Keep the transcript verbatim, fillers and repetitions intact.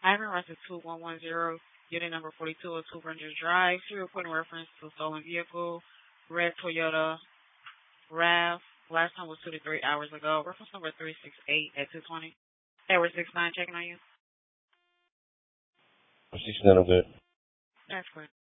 I haven't arrested two one one zero, unit number forty-two oh two Rangers Drive. She reporting reference to stolen vehicle, red Toyota RAV. Last time was two to three hours ago. Reference number three six eight at two twenty. Edward six nine checking on you. six nine, I'm good. That's correct.